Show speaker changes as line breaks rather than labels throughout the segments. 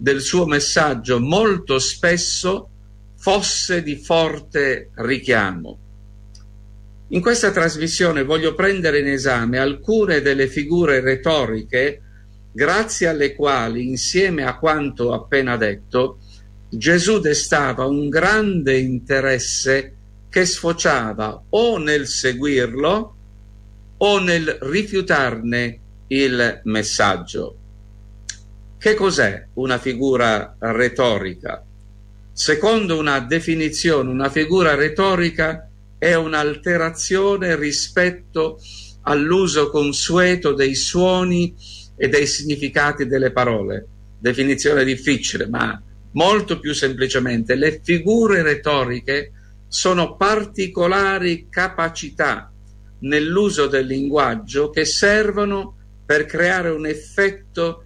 del suo messaggio molto spesso fosse di forte richiamo. In questa trasmissione voglio prendere in esame alcune delle figure retoriche grazie alle quali, insieme a quanto appena detto, Gesù destava un grande interesse che sfociava o nel seguirlo o nel rifiutarne il messaggio. Che cos'è una figura retorica? Secondo una definizione, una figura retorica è un'alterazione rispetto all'uso consueto dei suoni e dei significati delle parole. Definizione difficile, ma molto più semplicemente le figure retoriche sono particolari capacità nell'uso del linguaggio che servono per creare un effetto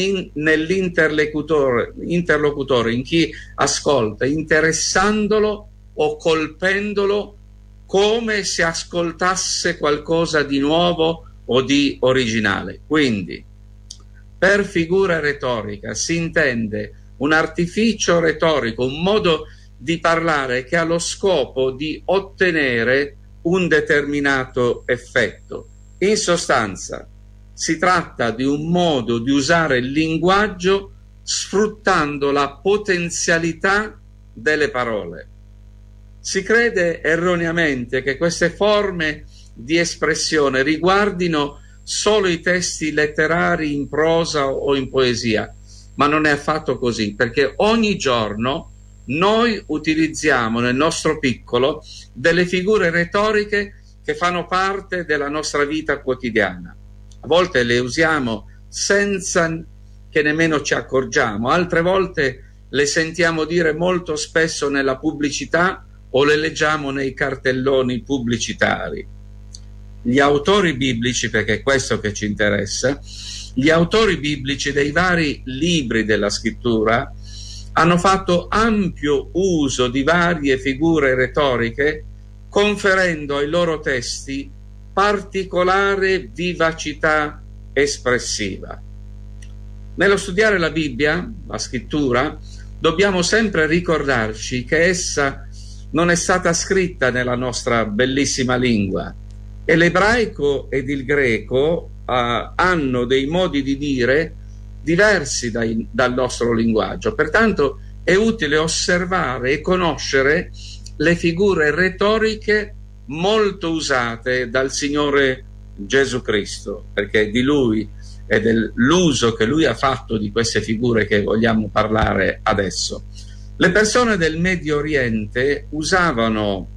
nell'interlocutore, in chi ascolta, interessandolo o colpendolo come se ascoltasse qualcosa di nuovo o di originale. Quindi, per figura retorica si intende un artificio retorico, un modo di parlare che ha lo scopo di ottenere un determinato effetto. In sostanza, si tratta di un modo di usare il linguaggio sfruttando la potenzialità delle parole. Si crede erroneamente che queste forme di espressione riguardino solo i testi letterari in prosa o in poesia, ma non è affatto così, perché ogni giorno noi utilizziamo nel nostro piccolo delle figure retoriche che fanno parte della nostra vita quotidiana. A volte le usiamo senza che nemmeno ci accorgiamo, altre volte le sentiamo dire molto spesso nella pubblicità o le leggiamo nei cartelloni pubblicitari. Gli autori biblici, perché è questo che ci interessa, gli autori biblici dei vari libri della scrittura hanno fatto ampio uso di varie figure retoriche, conferendo ai loro testi particolare vivacità espressiva. Nello studiare la Bibbia, la scrittura, dobbiamo sempre ricordarci che essa non è stata scritta nella nostra bellissima lingua e l'ebraico ed il greco hanno dei modi di dire diversi dal nostro linguaggio. Pertanto è utile osservare e conoscere le figure retoriche molto usate dal Signore Gesù Cristo, perché di Lui e dell'uso che Lui ha fatto di queste figure che vogliamo parlare adesso. Le persone del Medio Oriente usavano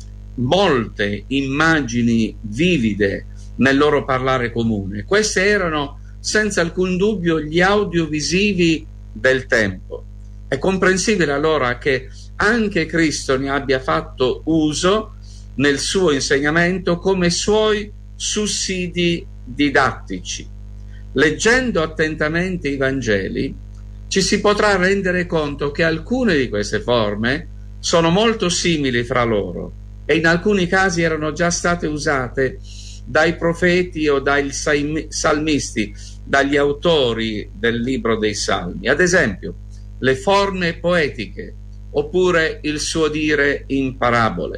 molte immagini vivide nel loro parlare comune. Queste erano senza alcun dubbio gli audiovisivi del tempo. È comprensibile allora che anche Cristo ne abbia fatto uso nel suo insegnamento come suoi sussidi didattici. Leggendo attentamente i Vangeli ci si potrà rendere conto che alcune di queste forme sono molto simili fra loro e in alcuni casi erano già state usate dai profeti o dai salmisti, dagli autori del libro dei Salmi. Ad esempio, le forme poetiche oppure il suo dire in parabole.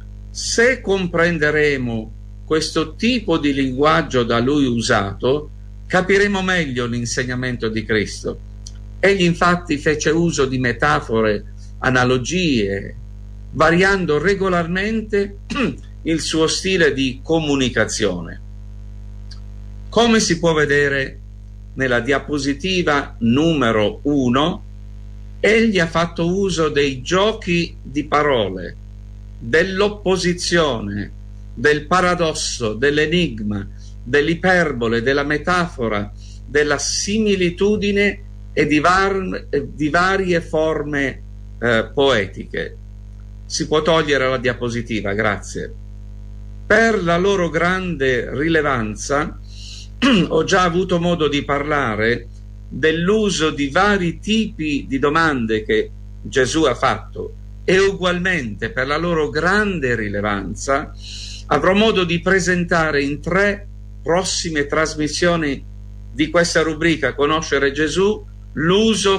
Se comprenderemo questo tipo di linguaggio da lui usato, capiremo meglio l'insegnamento di Cristo. Egli infatti fece uso di metafore, analogie, variando regolarmente il suo stile di comunicazione. Come si può vedere nella diapositiva numero 1, egli ha fatto uso dei giochi di parole, dell'opposizione, del paradosso, dell'enigma, dell'iperbole, della metafora, della similitudine e di varie forme poetiche. Si può togliere la diapositiva, grazie. Per la loro grande rilevanza ho già avuto modo di parlare dell'uso di vari tipi di domande che Gesù ha fatto e ugualmente per la loro grande rilevanza avrò modo di presentare in 3 prossime trasmissioni di questa rubrica Conoscere Gesù l'uso